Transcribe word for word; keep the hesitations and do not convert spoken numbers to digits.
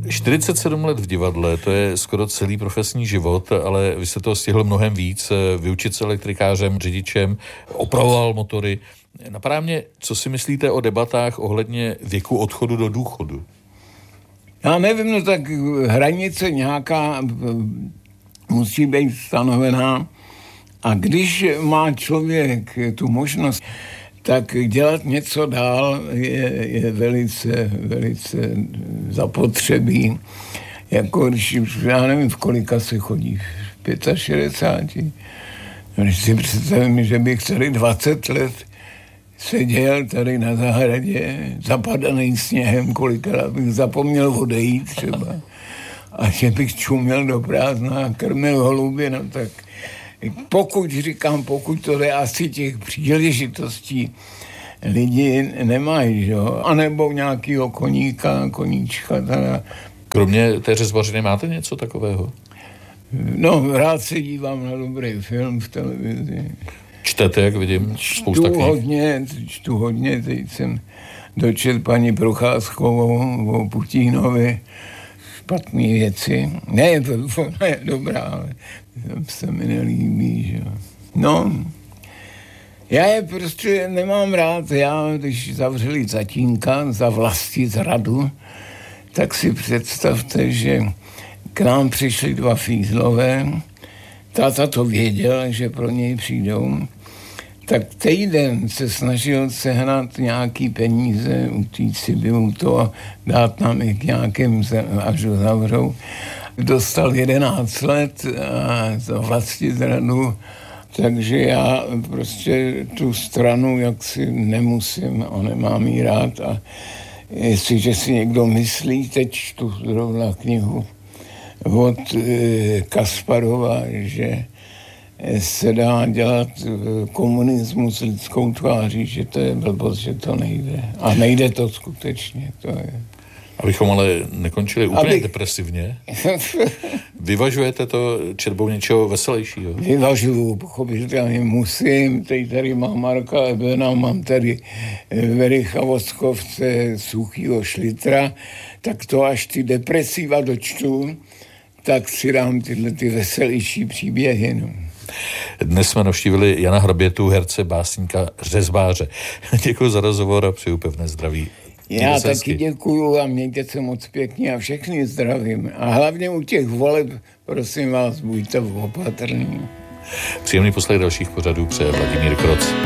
čtyřicet sedm let v divadle, to je skoro celý profesní život, ale vy jste toho stihl mnohem víc, vyučit se elektrikářem, řidičem, opravoval motory. Napadá mě, co si myslíte o debatách ohledně věku odchodu do důchodu? Já nevím, no tak hranice nějaká musí být stanovená a když má člověk tu možnost, tak dělat něco dál je, je velice, velice zapotřebí. Jako když, já nevím, v kolika se chodí, v šedesáti pěti. Když si představím, že bych celý dvacet let seděl tady na zahradě, zapadaný sněhem, kolikrát bych zapomněl odejít třeba. A že bych čuměl do prázdna a krmil holuby, no tak pokud, říkám, pokud to jde, asi těch příležitostí lidi nemají, že jo? A nebo nějakýho koníka, koníčka. Teda. Kromě té řezbařiny máte něco takového? No, rád se dívám na dobrý film v televizi. Čtete, jak vidím, spousta knih. Hodně, čtu hodně, teď jsem dočet paní Procházkovou o Putínovi špatné věci. Ne, ona je dobrá, ale se mi nelíbí, že jo. No, já je prostě nemám rád. Já, když zavřeli Zatínka za vlastní zradu, tak si představte, že k nám přišli dva fízlové, táta to věděl, že pro něj přijdou, tak týden se snažil sehnat nějaký peníze, utít si byl to a dát nám i k nějakým, až ho zavřou. Dostal jedenáct let a za vlastní zradu, takže já prostě tu stranu jaksi nemusím a nemám jí rád a jestliže si někdo myslí, teď čtu zrovna knihu od e, Kasparova, že se dá dělat komunismus s lidskou tváří, že to je blbost, že to nejde. A nejde to skutečně, to je. Abychom ale nekončili úplně Aby... depresivně. Vyvažujete to četbou něčeho veselějšího? Vyvažuju, pochopitelně musím. Teď tady mám Marka Ebena, mám tady Vericha Voskovce, Suchýho Šlitra, tak to až ty depresiva dočtu, tak si dám tyhle ty veselější příběhy. No. Dnes jsme navštívili Jana Hrabětu, herce, básníka, řezbáře. Děkuji za rozhovor a přeju pevné zdraví. Já taky děkuju a mějte se moc pěkně a všechny zdravím. A hlavně u těch voleb, prosím vás, buďte opatrní. Příjemný poslech dalších pořadů přeje Vladimír Kroc.